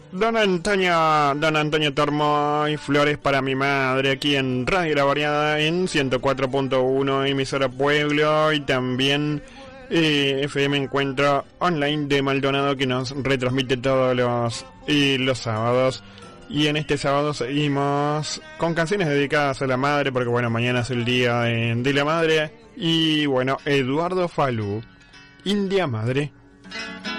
Don Antonio Tormo y flores para mi madre aquí en Radio La Variada en 104.1 emisora Pueblo y también FM Encuentro Online de Maldonado que nos retransmite todos los sábados. Y en este sábado seguimos con canciones dedicadas a la madre porque bueno, mañana es el día de la madre. Y bueno, Eduardo Falú, India Madre.